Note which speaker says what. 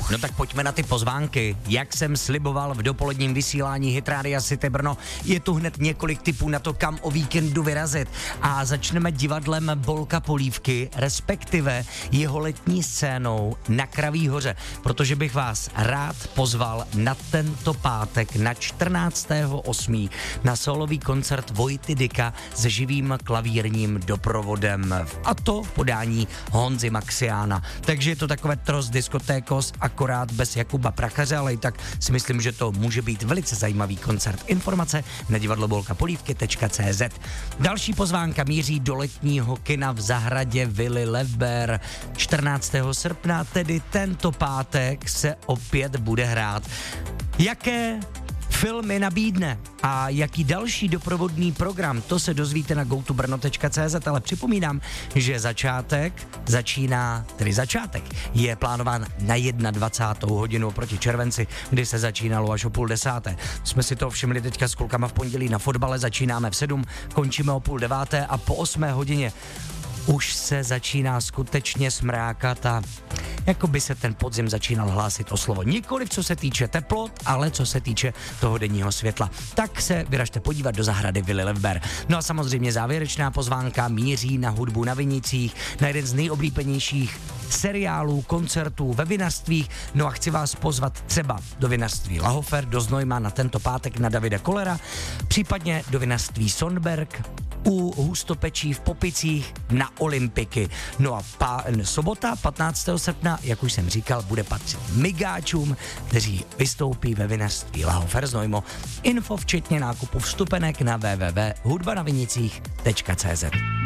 Speaker 1: No tak pojďme na ty pozvánky. Jak jsem sliboval v dopoledním vysílání Hit Rádia City Brno, je tu hned několik tipů na to, kam o víkendu vyrazit. A začneme divadlem Bolka Polívky, respektive jeho letní scénou na Kraví hoře, protože bych vás rád pozval na tento pátek na 14.8. na solový koncert Vojty Dyka s živým klavírním doprovodem. A to v podání Honzy Maxiána. Takže je to takové tros diskotékos, akorát bez Jakuba Prachaře, ale i tak si myslím, že to může být velice zajímavý koncert. Informace na divadlobolkapolívky.cz. Další pozvánka míří do letního kina v zahradě Vily Levber. 14. srpna, tedy tento pátek, se opět bude hrát. Jaké filmy nabídne a jaký další doprovodný program, to se dozvíte na gotobrno.cz, ale připomínám, že začátek je plánován na 21. hodinu proti červenci, kdy se začínalo až o 9:30. Jsme si to všimli teďka s klukama v pondělí na fotbale, začínáme v 7, končíme o 8:30 a po 8 hodině už se začíná skutečně smrákat a jako by se ten podzim začínal hlásit o slovo. Nikoliv co se týče teplot, ale co se týče toho denního světla. Tak se vyražte podívat do zahrady Vily Levber. No a samozřejmě závěrečná pozvánka míří na hudbu na Vinicích, na jeden z nejoblíbenějších seriálů, koncertů ve vinařstvích. No a chci vás pozvat třeba do vinařství Lahofer, do Znojma na tento pátek na Davida Kollera, případně do vinařství Sonberg, u Hustopečí v Popicích na Olympiky. No a sobota 15. srpna, jak už jsem říkal, bude patřit migáčům, kteří vystoupí ve vinařství Lahofer Znojmo. Info včetně nákupu vstupenek na www.hudbanavinicích.cz.